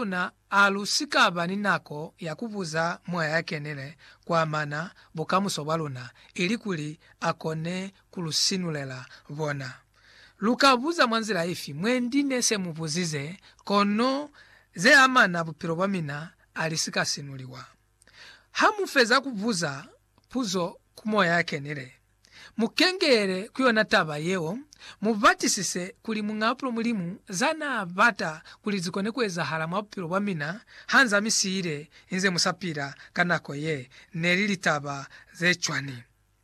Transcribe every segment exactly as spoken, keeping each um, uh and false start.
baluna alusika ninako yakuvuza moya yakenele kwa mana bokamuso baluna ili kuli akone kulusinulela vona. Lukavuza mwanzila ifi mwendine se muvuzize kono ze amana bupiro bwamina alisika sinuliwa. Hamufeza kuvuza puzo kumoya yakenele. Mukengere kuyona taba yeo, muvatisise kuli mungapulo mulimu zana abata kuli zikone kweza hala mwapiro wamina hanza misire inze musapira kanako ye nerili taba ze chwani.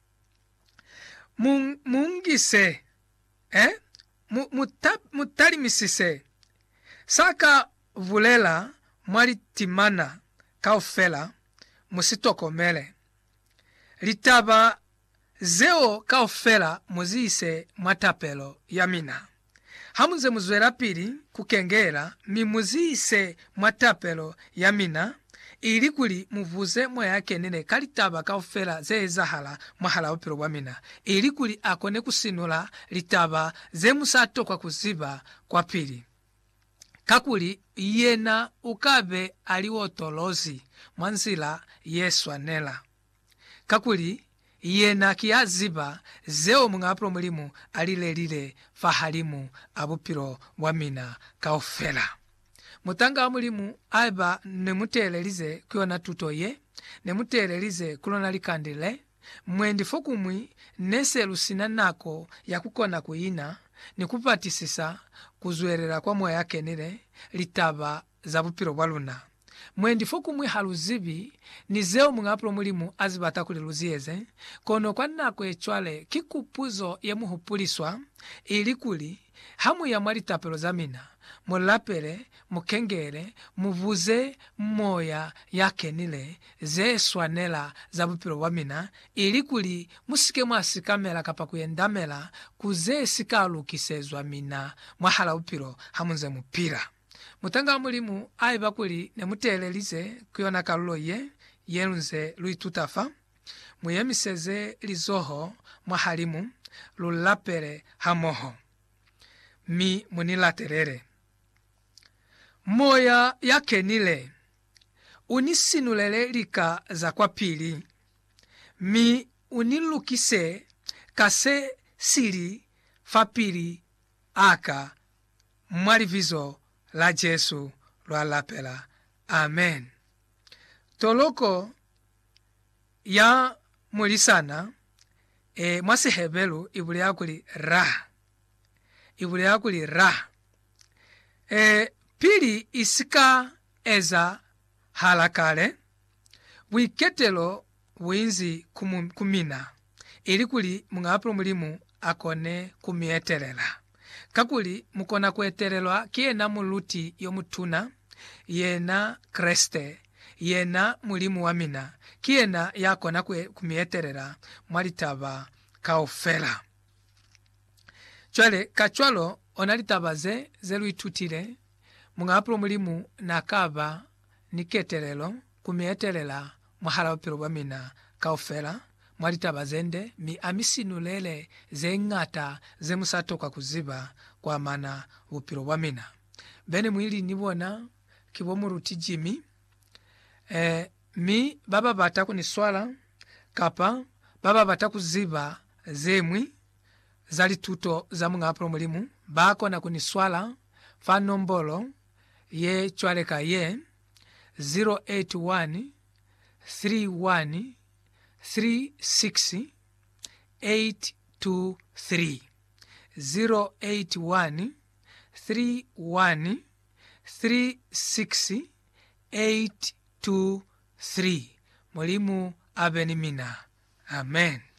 Mungise, eh? Mutali misise, saka vulela mwali timana kaufela musitoko mele. Litaba zeo kaofela muzise mwatapelo yamina. Hamuze muzwela pili kukengera mi muzise mwatapelo yamina ili kuli muvuze moya yakenele kalitaba kaofela ze zahala mwahala upiro wamina ili kuli akone kusinula litaba ze musato kwa kuziba kwa pili. Kakuli yena ukabe aliwotolozi mwanzila Yesu anela. Kakuli yena kiaziba zeo mungapulo mulimu alilelile fahalimu abupiro wamina kaofela. Mutanga mulimu aiba nemutelelize kuyona tutoye, nemutelelize kulona likandile, mwendi fokumwi nese lusina nako ya kukona kuina, ni kupatisisa kuzwerera kwa moya yakenele litaba za bupiro waluna. Mwendi fokumwi haluzibi ni zeo mungapulo mulimu azibata kuli luzieze, kono kwa nako echwale kikupuzo ye muhupuliswa ili kuli hamu ya mwali tapelo zamina, mulapele, mukengere, muvuze moya yakenile ze swanela za bupiro wamina ili kuli musike mwasikamela kapa kuyendamela kuze sikalukisezwa mina mwahala bupiro hamunze mupira. Mutanga mulimu aiba kuli nemutelelize kuyona kalulo ye yenze luitutafa muyemiseze lizoho mwahalimu lulapere hamoho mi munilaterere. Moya yakenile unisinulele lika za kwa pili mi unilukise kase siri fapili aka mwalivizo la Jesu lwa lapela. Amen. Toloko ya mulisana e mwasi hebelu ibuli yakuli ra. Ibuli yakuli ra. E pili isika eza halakale wiketelo winzi kumina ili kuli mungapulo mulimu akone kumietelela. Kakuli mukona kweterelwa kiena muluti yomutuna yena kreste yena mulimu wamina kiena yakona kwe kumieterela mwalitaba kaofela. Chwale kachwalo onalitaba ze zelu itutile mungapulo mulimu nakaba niketerelo kumietelela mwahala upiro wamina kaofela mwalitaba zende mi amisinulele ze ngata ze musatoka kuziba kwa mana upiro wamina. Bene mwili nibona kibo muruti jimi e, mi baba bata kuniswala kapa baba bata kuziba zemwi zali tuto za mungapulo mulimu bako na kuniswala fa nombolo ye chwaleka ye zero eight one three one three six eight two three zero eight one three one three six eight two three. Mulimu abenimina. Amen.